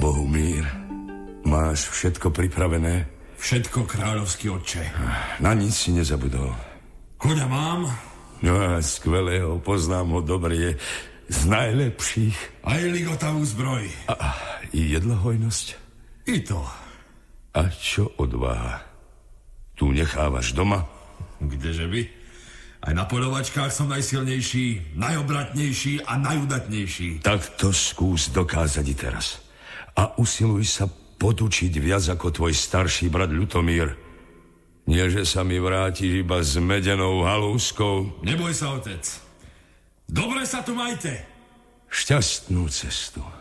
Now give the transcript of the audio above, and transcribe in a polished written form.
Bohumír, máš všetko pripravené? Všetko, kráľovský otče. Na nic si nezabudol. Koňa mám? No a skvelého, poznám ho dobre, je z najlepších. Aj ligotavú zbroj. A jedla hojnosť? I to. A čo odvaha? Tu nechávaš doma? Kdeže by? Aj na poľovačkách som najsilnejší, najobratnejší a najudatnejší. Tak to skús dokázať i teraz. A usiluj sa podučiť viac ako tvoj starší brat Ľutomír. Nie, že sa mi vrátiš iba s medenou halúskou. Neboj sa, otec. Dobre sa tu majte. Šťastnú cestu.